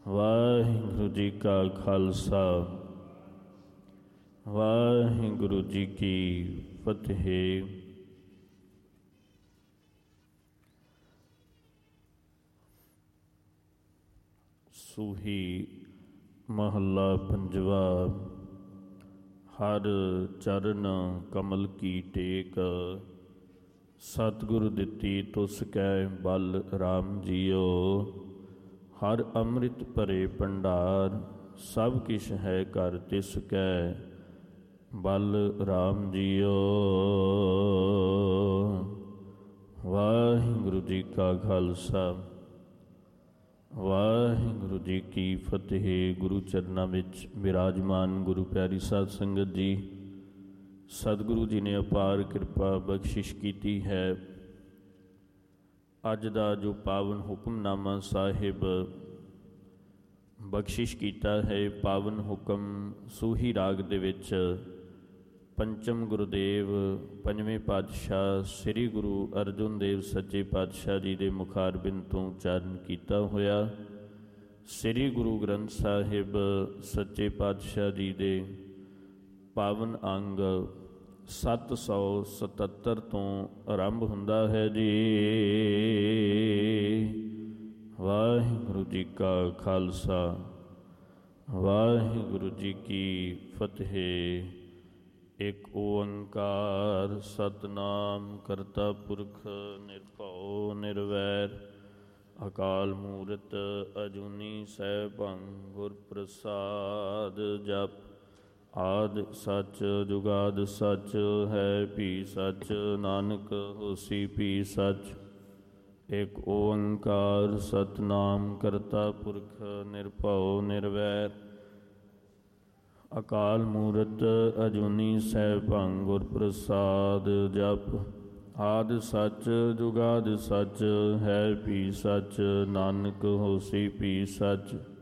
ਵਾਹਿਗੁਰੂ ਜੀ ਕਾ ਖਾਲਸਾ ਵਾਹਿਗੁਰੂ ਜੀ ਕੀ ਫਤਿਹ। ਸੂਹੀ ਮਹੱਲਾ ਪੰਜਵਾ। ਹਰ ਚਰਨ ਕਮਲ ਕੀ ਟੇਕ, ਸਤਿਗੁਰ ਦਿੱਤੀ ਤੁਸ ਕੈ ਬਲ ਰਾਮ ਜੀਓ। ਹਰ ਅੰਮ੍ਰਿਤ ਭਰੇ ਭੰਡਾਰ, ਸਭ ਕਿਛ ਹੈ ਘਰ ਤਿਸ ਕੈ ਬਲ ਰਾਮ ਜੀਓ। ਵਾਹਿਗੁਰੂ ਜੀ ਕਾ ਖਾਲਸਾ ਵਾਹਿਗੁਰੂ ਜੀ ਕੀ ਫਤਿਹ। ਗੁਰੂ ਚਰਨਾਂ ਵਿੱਚ ਬਿਰਾਜਮਾਨ ਗੁਰੂ ਪਿਆਰੀ ਸਾਧ ਸੰਗਤ ਜੀ, ਸਤਿਗੁਰੂ ਜੀ ਨੇ ਅਪਾਰ ਕਿਰਪਾ ਬਖਸ਼ਿਸ਼ ਕੀਤੀ ਹੈ। ਅੱਜ ਦਾ ਜੋ ਪਾਵਨ ਹੁਕਮਨਾਮਾ ਸਾਹਿਬ ਬਖਸ਼ਿਸ਼ ਕੀਤਾ ਹੈ, ਪਾਵਨ ਹੁਕਮ ਸੂਹੀ ਰਾਗ ਦੇ ਵਿੱਚ ਪੰਚਮ ਗੁਰੂਦੇਵ ਪੰਜਵੇਂ ਪਾਤਸ਼ਾਹ ਸ੍ਰੀ ਗੁਰੂ ਅਰਜਨ ਦੇਵ ਸੱਚੇ ਪਾਤਸ਼ਾਹ ਜੀ ਦੇ ਮੁਖਾਰਬਿੰਦ ਤੋਂ ਉਚਾਰਨ ਕੀਤਾ ਹੋਇਆ। ਸ੍ਰੀ ਗੁਰੂ ਗ੍ਰੰਥ ਸਾਹਿਬ ਸੱਚੇ ਪਾਤਸ਼ਾਹ ਜੀ ਦੇ ਪਾਵਨ ਅੰਗ 777 ਤੋਂ ਆਰੰਭ ਹੁੰਦਾ ਹੈ ਜੀ। ਵਾਹਿਗੁਰੂ ਜੀ ਕਾ ਖਾਲਸਾ ਵਾਹਿਗੁਰੂ ਜੀ ਕੀ ਫਤਿਹ। ਇੱਕ ਓੰਕਾਰ ਸਤਿਨਾਮ ਕਰਤਾ ਪੁਰਖ ਨਿਰਭਉ ਨਿਰਵੈਰ, ਅਕਾਲ ਮੂਰਤ ਅਜੂਨੀ ਸੈਭੰ ਗੁਰ ਪ੍ਰਸਾਦ। ਜਪ ਆਦਿ ਸੱਚ ਜੁਗਾਦਿ ਸੱਚ, ਹੈ ਭੀ ਸੱਚ ਨਾਨਕ ਹੋਸੀ ਭੀ ਸੱਚ। ਇੱਕ ਓੰਕਾਰ ਸਤਿਨਾਮ ਕਰਤਾ ਪੁਰਖ ਨਿਰਭਉ ਨਿਰਵੈਰ, ਅਕਾਲ ਮੂਰਤ ਅਜੂਨੀ ਸੈਭੰ ਗੁਰ ਪ੍ਰਸਾਦ। ਜਪ ਆਦਿ ਸੱਚ ਜੁਗਾਦਿ ਸੱਚ, ਹੈ ਭੀ ਸੱਚ ਨਾਨਕ ਹੋਸੀ ਭੀ ਸੱਚ।